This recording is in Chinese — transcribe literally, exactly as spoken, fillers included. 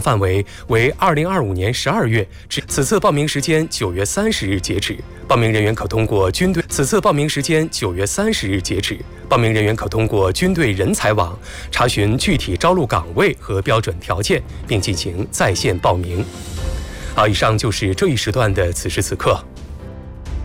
范围为二零二五年十二月至。此次报名时间九月三十日截止，报名人员可通过军队。此次报名时间九月三十日截止，报名人员可通过军队人才网查询具体招录岗位和标准条件，并进行在线报名。好，以上就是这一时段的此时此刻。